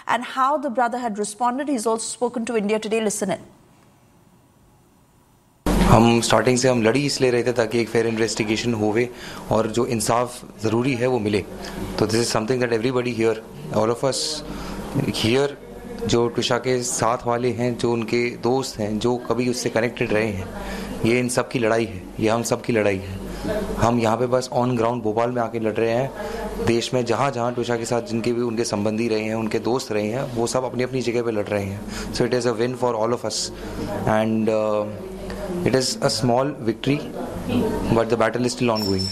and how the brother had responded. He's also spoken to India Today. Listen in. हम starting से हम लड़ी इसलिए रहे थे ताकि एक फेयर इन्वेस्टिगेशन होवे और जो इंसाफ ज़रूरी है वो मिले. तो this is something that everybody here, all of us here, जो ट्विशा के साथ वाले हैं, जो उनके दोस्त हैं, जो कभी उससे कनेक्टेड रहे हैं, ये इन सब की लड़ाई है, ये हम सब की लड़ाई है. हम यहाँ पे बस ऑन ग्राउंड भोपाल में आके लड़ रहे हैं. देश में जहाँ जहाँ ट्विशा के साथ जिनके भी उनके संबंधी रहे हैं, उनके दोस्त रहे हैं, वो सब अपनी अपनी जगह पे लड़ रहे हैं. So it is a win for all of us and it is a small victory, but the battle is still ongoing.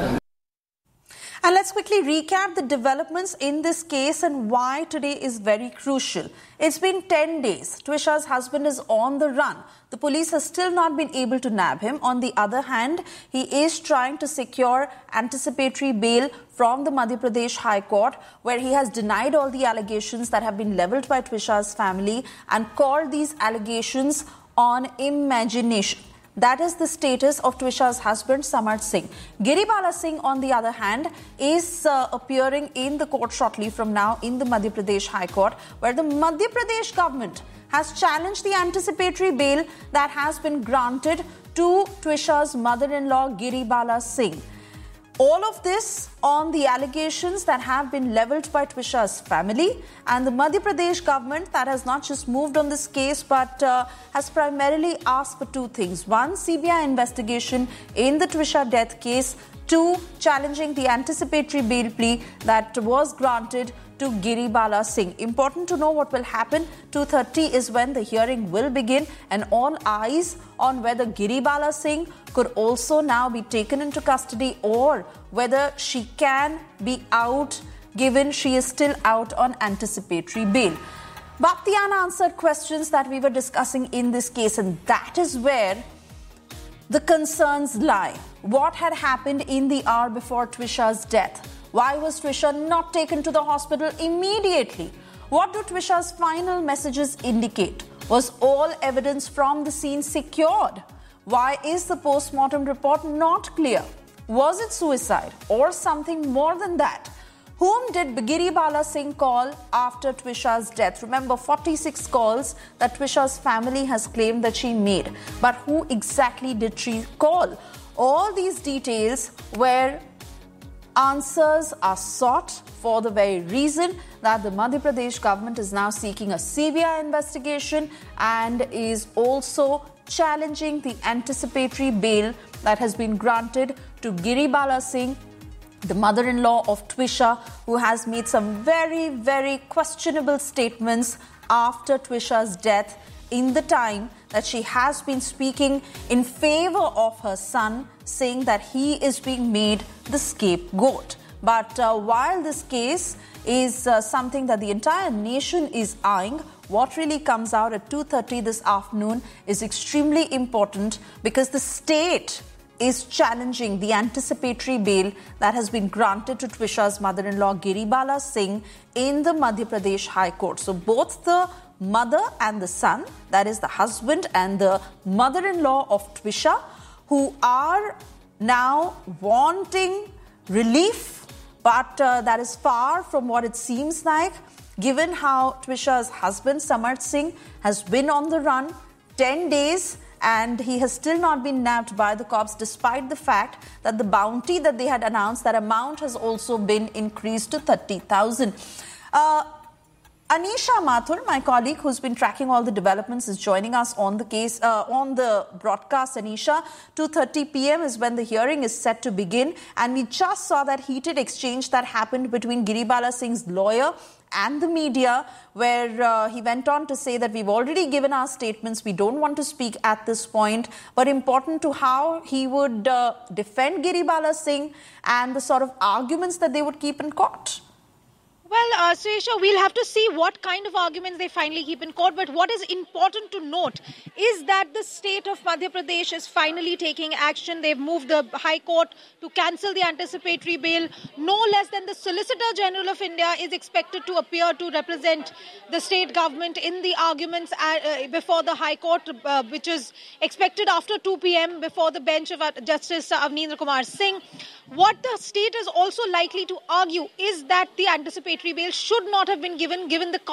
And let's quickly recap the developments in this case and why today is very crucial. It's been 10 days. Twisha's husband is on the run. The police has still not been able to nab him. On the other hand, he is trying to secure anticipatory bail from the Madhya Pradesh High Court, where he has denied all the allegations that have been levelled by Twisha's family and called these allegations on imagination. That is the status of Twisha's husband, Samarth Singh. Giribala Singh, on the other hand, is appearing in the court shortly from now in the Madhya Pradesh High Court, where the Madhya Pradesh government has challenged the anticipatory bail that has been granted to Twisha's mother-in-law, Giribala Singh. All of this on the allegations that have been levelled by Twisha's family, and the Madhya Pradesh government that has not just moved on this case but has primarily asked for two things. One, CBI investigation in the Twisha death case. Two, challenging the anticipatory bail plea that was granted to Giribala Singh. Important to know what will happen. 2:30 is when the hearing will begin, and all eyes on whether Giribala Singh could also now be taken into custody or whether she can be out given she is still out on anticipatory bail. Bhaktiana answered questions that we were discussing in this case, and that is where the concerns lie. What had happened in the hour before Twisha's death? Why was Twisha not taken to the hospital immediately? What do Twisha's final messages indicate? Was all evidence from the scene secured? Why is the post-mortem report not clear? Was it suicide or something more than that? Whom did Giribala Singh call after Twisha's death? Remember, 46 calls that Twisha's family has claimed that she made. But who exactly did she call? All these details where answers are sought for the very reason that the Madhya Pradesh government is now seeking a CBI investigation and is also challenging the anticipatory bail that has been granted to Giribala Singh, the mother-in-law of Twisha, who has made some very, very questionable statements after Twisha's death in the time that she has been speaking in favor of her son, saying that he is being made the scapegoat. But while this case is something that the entire nation is eyeing, what really comes out at 2:30 this afternoon is extremely important, because the state is challenging the anticipatory bail that has been granted to Twisha's mother-in-law, Giribala Singh, in the Madhya Pradesh High Court. So both the mother and the son, that is the husband and the mother-in-law of Twisha, who are now wanting relief, but that is far from what it seems like, given how Twisha's husband, Samarth Singh, has been on the run 10 days and he has still not been nabbed by the cops, despite the fact that the bounty that they had announced, that amount has also been increased to 30,000. Anisha Mathur, my colleague who's been tracking all the developments, is joining us on the case, on the broadcast. Anisha, 2:30 p.m. is when the hearing is set to begin, and we just saw that heated exchange that happened between Giribala Singh's lawyer and the media, where he went on to say that we've already given our statements, we don't want to speak at this point, but important to how he would defend Giribala Singh and the sort of arguments that they would keep in court. Well, Suesha, we'll have to see what kind of arguments they finally keep in court. But what is important to note is that the state of Madhya Pradesh is finally taking action. They've moved the High Court to cancel the anticipatory bail. No less than the Solicitor General of India is expected to appear to represent the state government in the arguments before the High Court, which is expected after 2 p.m. before the bench of Justice Avnindra Kumar Singh. What the state is also likely to argue is that the anticipatory bail should not have been given the